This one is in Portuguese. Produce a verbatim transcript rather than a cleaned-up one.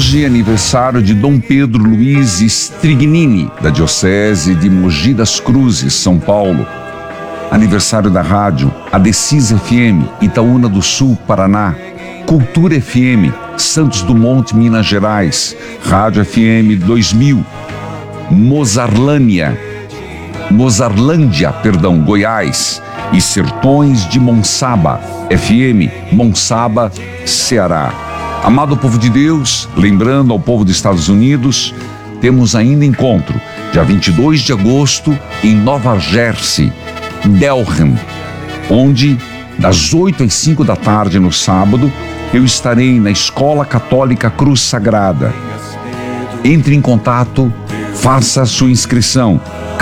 Hoje é aniversário de Dom Pedro Luiz Strignini, da Diocese de Mogi das Cruzes, São Paulo. Aniversário da rádio Adesis F M, Itaúna do Sul, Paraná. Cultura F M, Santos Dumont, Minas Gerais. Rádio F M dois mil. Mozarlânia, Mozarlândia, perdão, Goiás. E Sertões de Monçaba, F M, Monçaba, Ceará. Amado povo de Deus, lembrando ao povo dos Estados Unidos, temos ainda encontro, dia vinte e dois de agosto, em Nova Jersey, Delham, onde, das oito às cinco da tarde no sábado, eu estarei na Escola Católica Cruz Sagrada. Entre em contato, faça a sua inscrição.